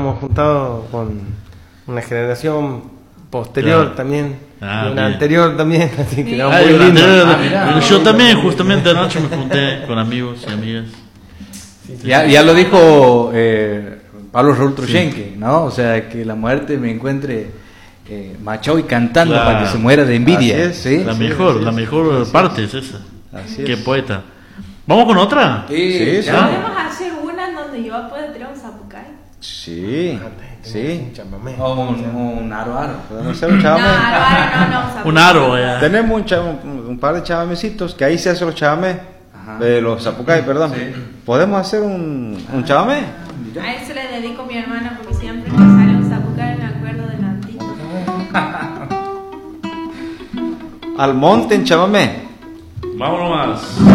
hemos juntado con una generación posterior también, y una anterior también, así que era muy lindo. Yo también, justamente anoche me junté con amigos y amigas. Ya lo dijo Pablo Raúl Trochenque, ¿no? O sea, que la muerte me encuentre macho y cantando para que se muera de envidia. ¿Sí? La mejor parte es esa. Así Qué es. poeta. ¿Vamos con otra? Sí. Podemos hacer una en donde yo pueda tirar un zapucay. Sí. Un chamamé. O un aro. Podemos hacer un chamamé. No. Un aro, ya. Tenemos un par de chamamecitos que ahí se hacen los chamamés. Los zapucay, perdón. Sí. ¿Podemos hacer un chamamé? A eso le dedico a mi hermana porque siempre que sale un zapucay me acuerdo de Nantito. Al monte en chamamé. Vámonos más.